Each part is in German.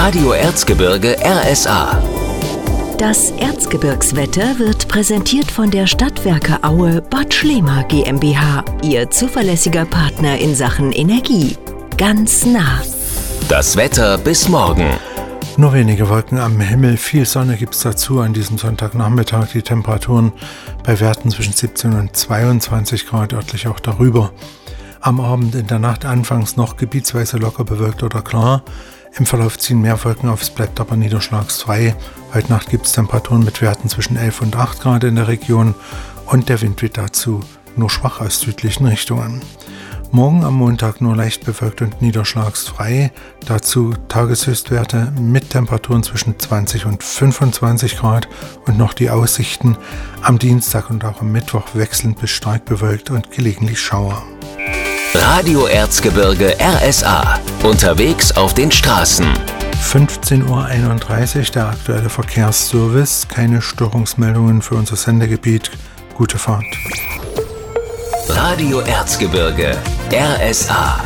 Radio Erzgebirge RSA. Das Erzgebirgswetter wird präsentiert von der Stadtwerke Aue Bad Schlema GmbH, Ihr zuverlässiger Partner in Sachen Energie. Ganz nah. Das Wetter bis morgen. Nur wenige Wolken am Himmel, viel Sonne gibt es dazu an diesem Sonntagnachmittag. Die Temperaturen bei Werten zwischen 17 und 22 Grad, örtlich auch darüber. Am Abend in der Nacht anfangs noch gebietsweise locker bewölkt oder klar. Im Verlauf ziehen mehr Wolken auf, es bleibt aber niederschlagsfrei. Heute Nacht gibt es Temperaturen mit Werten zwischen 11 und 8 Grad in der Region und der Wind weht dazu nur schwach aus südlichen Richtungen. Morgen am Montag nur leicht bewölkt und niederschlagsfrei. Dazu Tageshöchstwerte mit Temperaturen zwischen 20 und 25 Grad und noch die Aussichten am Dienstag und auch am Mittwoch wechselnd bis stark bewölkt und gelegentlich Schauer. Radio Erzgebirge RSA. Unterwegs auf den Straßen. 15:31 Uhr, der aktuelle Verkehrsservice. Keine Störungsmeldungen für unser Sendegebiet. Gute Fahrt. Radio Erzgebirge RSA.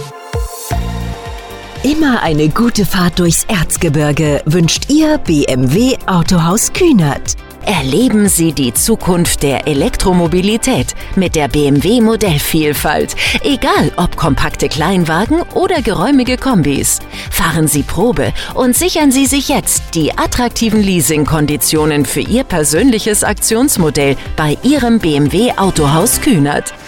Immer eine gute Fahrt durchs Erzgebirge wünscht Ihr BMW Autohaus Kühnert. Erleben Sie die Zukunft der Elektromobilität mit der BMW Modellvielfalt. Egal ob kompakte Kleinwagen oder geräumige Kombis. Fahren Sie Probe und sichern Sie sich jetzt die attraktiven Leasingkonditionen für Ihr persönliches Aktionsmodell bei Ihrem BMW Autohaus Kühnert.